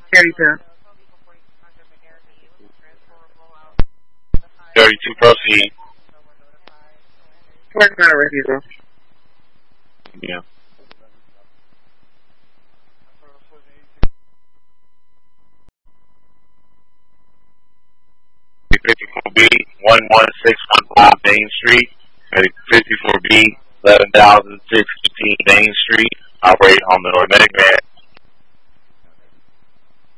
Carry to 32, proceed. working on a refusal. Yeah. B 11615 Main Street, 54B 11615 Main Street, operate on the North Medic